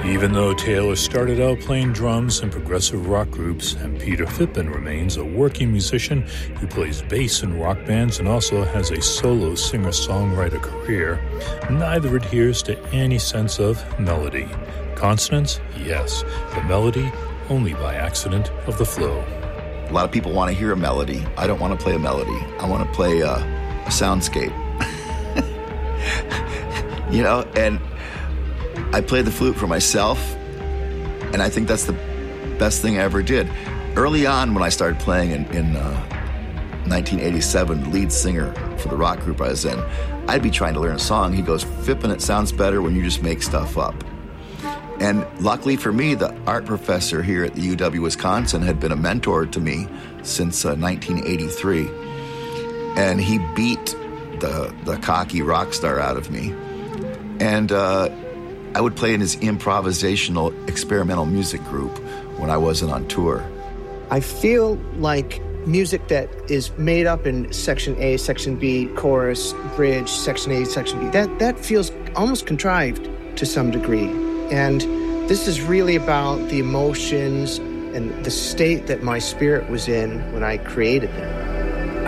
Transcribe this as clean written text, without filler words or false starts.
Even though Taylor started out playing drums in progressive rock groups, and Peter Phippen remains a working musician who plays bass in rock bands and also has a solo singer-songwriter career, neither adheres to any sense of melody. Consonants? Yes, but melody only by accident of the flow. A lot of people want to hear a melody. I don't want to play a melody. I want to play a soundscape. And I played the flute for myself, and I think that's the best thing I ever did. Early on, when I started playing in 1987, lead singer for the rock group I was in, I'd be trying to learn a song. He goes, "Phippen, it sounds better when you just make stuff up." And luckily for me, the art professor here at the UW Wisconsin had been a mentor to me since 1983. And he beat the cocky rock star out of me. And I would play in his improvisational experimental music group when I wasn't on tour. I feel like music that is made up in section A, section B, chorus, bridge, section A, section B, that feels almost contrived to some degree. And this is really about the emotions and the state that my spirit was in when I created them.